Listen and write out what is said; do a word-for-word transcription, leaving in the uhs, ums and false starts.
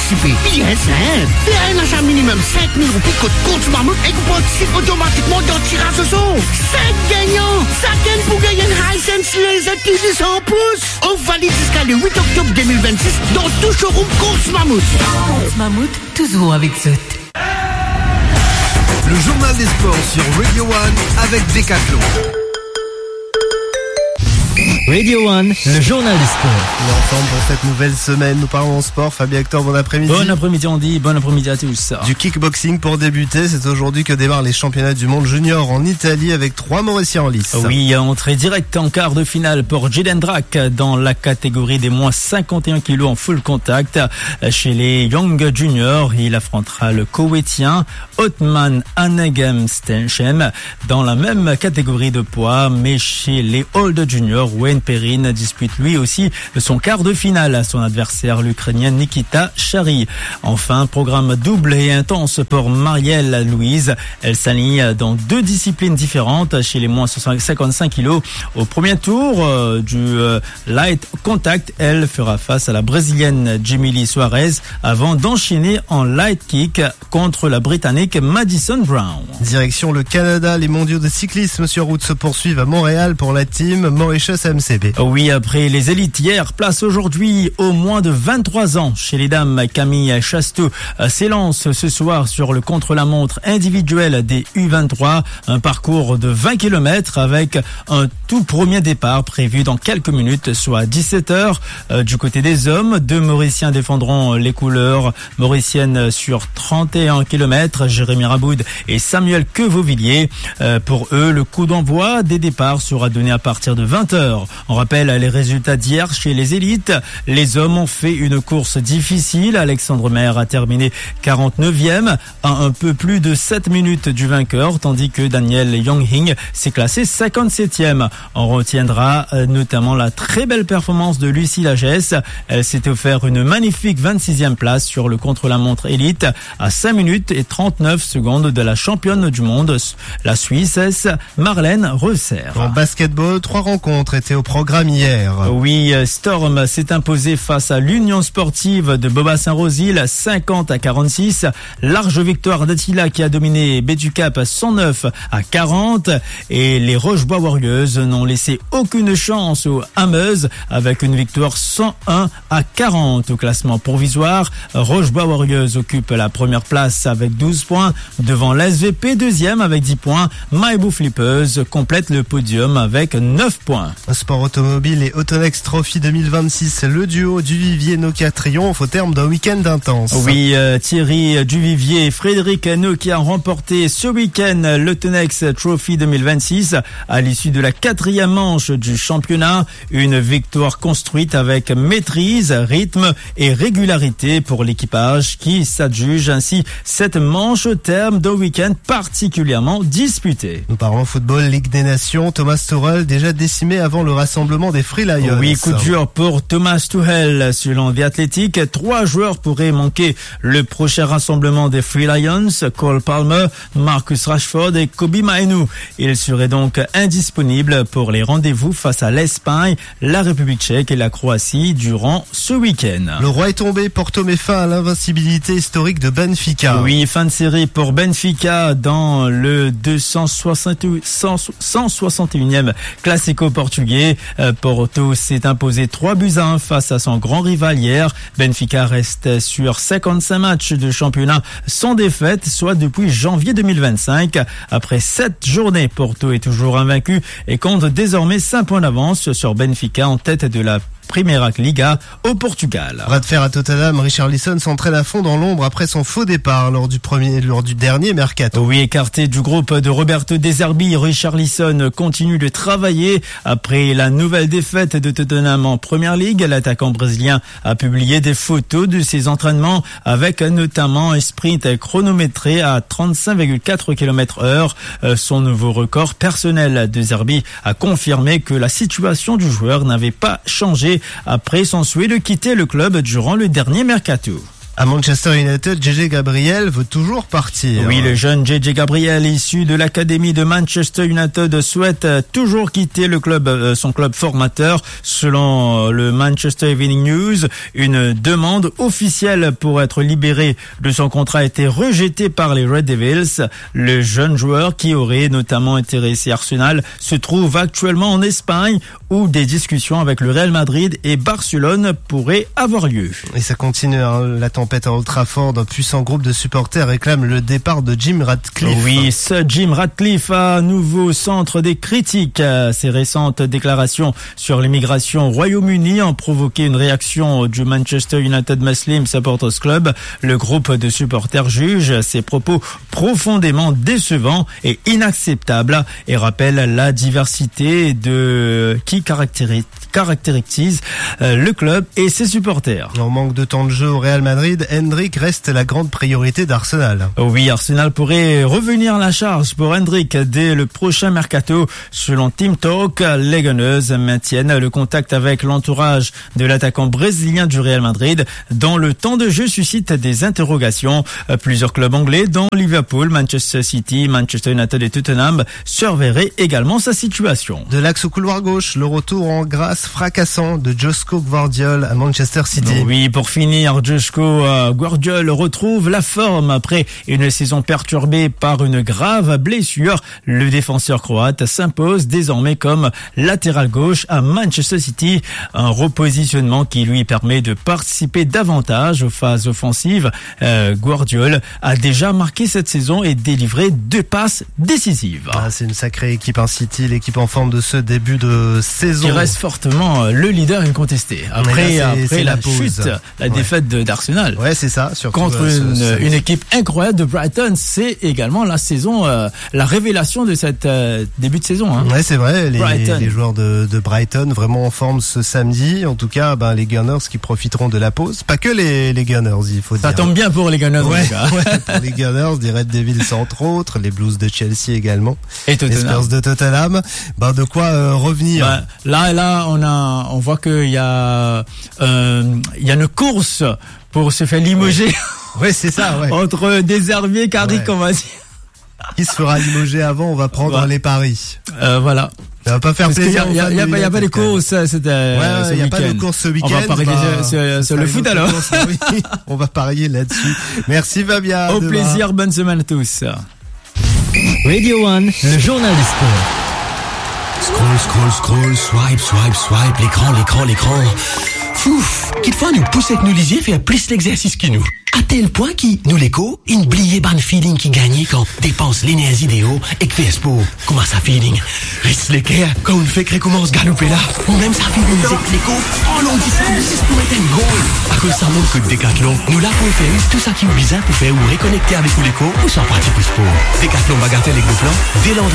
participer? Bien simple. Fais un achat minimum cinq mille roupies code compte Mammouth et vous participez automatiquement dans le tirage au sort. cinq gagnants. Ça gagne pour gagner un Hisense Laser T V cent pouces. On valide jusqu'à le huit octobre deux mille vingt-six dans tout showroom compte Mammouth. Compte Mammouth, toujours avec Zut. Le journal des sports sur Radio One avec Decathlon. Radio One, le journal du sport. Et ensemble pour cette nouvelle semaine, nous parlons sport. Fabien Hector, bon après-midi. Bon après-midi Andy, bon après-midi à tous. Du kickboxing pour débuter, c'est aujourd'hui que démarrent les championnats du monde junior en Italie avec trois Mauriciens en lice. Oui, entrée directe en quart de finale pour Jaden Drak dans la catégorie des moins cinquante et un kilos en full contact. Chez les Young Juniors, il affrontera le Koweïtien Othman Anegem Stenchem dans la même catégorie de poids, mais chez les Old Juniors, Wayne Perrine dispute lui aussi son quart de finale à son adversaire l'Ukrainien Nikita Chary. Enfin, programme double et intense pour Marielle Louise. Elle s'aligne dans deux disciplines différentes chez les moins cinquante-cinq kilos. Au premier tour euh, du euh, light contact, elle fera face à la brésilienne Jemily Suarez avant d'enchaîner en light kick contre la britannique Madison Brown. Direction le Canada, les mondiaux de cyclisme sur route se poursuivent à Montréal pour la team Mauritius M C B. Oui, après les élites hier, place aujourd'hui aux moins de vingt-trois ans. Chez les dames, Camille Chasteau s'élance ce soir sur le contre-la-montre individuel des U vingt-trois. Un parcours de vingt kilomètres avec un tout premier départ prévu dans quelques minutes, soit à dix-sept heures. Du côté des hommes, deux Mauriciens défendront les couleurs mauriciennes sur trente et un kilomètres. Jérémy Raboud et Samuel Quevauvilliers. Pour eux, le coup d'envoi des départs sera donné à partir de vingt heures. On rappelle les résultats d'hier chez les élites. Les hommes ont fait une course difficile. Alexandre Maire a terminé quarante-neuvième à un peu plus de sept minutes du vainqueur, tandis que Daniel Yonghing s'est classé cinquante-septième. On retiendra notamment la très belle performance de Lucie Lagesse. Elle s'est offert une magnifique vingt-sixième place sur le contre-la-montre élite à cinq minutes et trente-neuf secondes de la championne du monde, la Suissesse Marlène Reusser. En basketball, trois rencontres étaient au programme hier. Oui, Storm s'est imposé face à l'Union sportive de Bobassin-Rosil, cinquante à quarante-six. Large victoire d'Attila qui a dominé Béducap cent neuf à quarante. Et les Rochebois Warriors n'ont laissé aucune chance aux Hammers avec une victoire cent un à quarante au classement provisoire. Rochebois Warriors occupe la première place avec douze points devant l'S V P, deuxième avec dix points. Maïbou Flippers complète le podium avec neuf points. Sport automobile et Autonex Trophy deux mille vingt-six, le duo Duvivier Nokia triomphe au terme d'un week-end intense. Oui, euh, Thierry Duvivier et Frédéric Nokia ont remporté ce week-end l'Autonex Trophy deux mille vingt-six à l'issue de la quatrième manche du championnat. Une victoire construite avec maîtrise, rythme et régularité pour l'équipage qui s'adjuge ainsi cette manche au terme d'un week-end particulièrement disputé. Nous parlons football, Ligue des Nations. Thomas Tuchel déjà décimé avant le rassemblement des Free Lions. Oui, coup dur pour Thomas Tuchel. Selon The Athletic, trois joueurs pourraient manquer le prochain rassemblement des Free Lions. Cole Palmer, Marcus Rashford et Kobe Mainoo. Il serait donc indisponible pour les rendez-vous face à l'Espagne, la République tchèque et la Croatie durant ce week-end. Le roi est tombé, Porto met fin à l'invincibilité historique de Benfica. Oui, fin de série pour Benfica dans le deux cent soixante et unième Classico portugais. Porto s'est imposé trois buts à un face à son grand rival hier. Benfica reste sur cinquante-cinq matchs de championnat sans défaite, soit depuis janvier deux mille vingt-cinq. Après sept journées, Porto est toujours invaincu et compte désormais cinq points d'avance sur Benfica en tête de la Primeira Liga au Portugal. Bras de fer à Tottenham, Richarlison s'entraîne à fond dans l'ombre après son faux départ lors du premier, lors du dernier mercato. Oui, écarté du groupe de Roberto De Zerbi, Richarlison continue de travailler après la nouvelle défaite de Tottenham en Première Ligue. L'attaquant brésilien a publié des photos de ses entraînements avec notamment un sprint chronométré à trente-cinq virgule quatre kilomètres heure. Son nouveau record personnel. De Zerbi a confirmé que la situation du joueur n'avait pas changé après son souhait de quitter le club durant le dernier mercato. À Manchester United, J J Gabriel veut toujours partir. Oui, le jeune J J Gabriel, issu de l'académie de Manchester United, souhaite toujours quitter le club, son club formateur. Selon le Manchester Evening News, une demande officielle pour être libéré de son contrat a été rejetée par les Red Devils. Le jeune joueur, qui aurait notamment intéressé Arsenal, se trouve actuellement en Espagne, où des discussions avec le Real Madrid et Barcelone pourraient avoir lieu. Et ça continue, hein, la tempête à Old Trafford. Un puissant groupe de supporters réclame le départ de Jim Ratcliffe. Oui, ce Jim Ratcliffe, à nouveau centre des critiques. Ses récentes déclarations sur l'immigration au Royaume-Uni ont provoqué une réaction du Manchester United Muslim Supporters Club. Le groupe de supporters juge ces propos profondément décevants et inacceptables et rappelle la diversité de qui caractérise caractérise euh, le club et ses supporters. En manque de temps de jeu au Real Madrid, Hendrick reste la grande priorité d'Arsenal. Oui, Arsenal pourrait revenir à la charge pour Hendrick dès le prochain mercato. Selon Team Talk, les Gunners maintiennent le contact avec l'entourage de l'attaquant brésilien du Real Madrid, dont le temps de jeu suscite des interrogations. Plusieurs clubs anglais, dont Liverpool, Manchester City, Manchester United et Tottenham, surveilleraient également sa situation. De l'axe au couloir gauche, le retour en grâce fracassant de Josko Gvardiol à Manchester City. Oui, pour finir, Josko Gvardiol retrouve la forme après une saison perturbée par une grave blessure. Le défenseur croate s'impose désormais comme latéral gauche à Manchester City, un repositionnement qui lui permet de participer davantage aux phases offensives. Euh, Gvardiol a déjà marqué cette saison et délivré deux passes décisives. Ah, c'est une sacrée équipe, hein, City, l'équipe en forme de ce début de saison. Qui reste fortement le leader incontesté. Après, là, c'est, après c'est la, la chute, la ouais. défaite de, d'Arsenal. Ouais, c'est ça. Surtout, contre euh, une, ce, ce... une équipe incroyable de Brighton. C'est également la saison, euh, la révélation de cette euh, début de saison. Hein. Ouais, c'est vrai. Les, les joueurs de, de Brighton vraiment en forme ce samedi. En tout cas, ben, les Gunners qui profiteront de la pause. Pas que les, les Gunners, il faut ça dire. Ça tombe bien pour les Gunners. Ouais, en tout cas. ouais, pour les Gunners, des Red Devils entre autres, les Blues de Chelsea également. Et Tottenham. Les Spurs de Tottenham. Ben, de quoi euh, revenir. Ben, là, là, on a, on voit qu'il y a, euh, il y a une course pour se faire limoger. Ouais, ouais c'est ça, ouais. Entre Deservier et Carrick, ouais. On va dire. Qui se fera limoger avant, on va prendre ouais. les paris. Euh, voilà. Ça va pas faire Parce plaisir. Il n'y a, y a, y a pas de course, c'était. Ouais, il n'y a pas de course ce week-end. On va parier bah, sur, sur le foot alors. Course, oui. On va parier là-dessus. Merci Fabien. Au demain. plaisir, bonne semaine à tous. Radio One, le journal du sport. Scroll, scroll, scroll, swipe, swipe, swipe, l'écran, l'écran, l'écran. Fouf, quelquefois nous pousse avec nous lisier faire plus l'exercice que nous. À tel point qu'il nous l'écho, une bliée ban feeling qui gagne quand dépense l'énergie déo et que fait sport. Comment ça feeling? Reste l'équerre quand on fait que commence galoper là. Ou même ça feeling avec l'écho. Oh l'on dit ça, c'est pour mettre un goal. À cause ça montre que Decathlon, nous là pour faire tout ça qui est bizarre pour faire ou réconnecter avec l'écho ou sans pratique pour sport. Decathlon bagatelle les gros plans, dès l'endroit.